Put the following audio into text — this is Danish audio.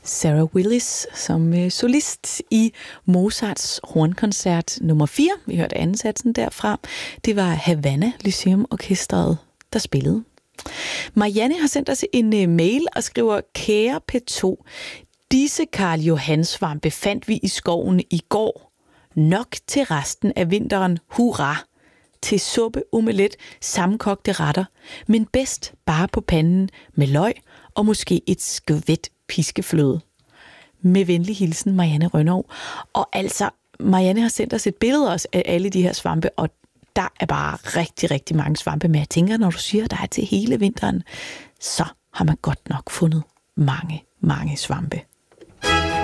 Sarah Willis som solist i Mozarts hornkoncert nummer 4. Vi hørte ansatsen derfra. Det var Havana Lyceum Orkestret, der spillede. Marianne har sendt os en mail og skriver: Kære P2, disse Karl Johan-svampe fandt vi i skoven i går. Nok til resten af vinteren. Hurra! Til suppe, omelet, sammenkogte retter, men bedst bare på panden med løg og måske et skvæt piskefløde. Med venlig hilsen, Marianne Rønnow. Og altså, Marianne har sendt os et billede også af alle de her svampe, og der er bare rigtig, rigtig mange svampe. Men jeg tænker, når du siger, at der er til hele vinteren, så har man godt nok fundet mange, mange svampe.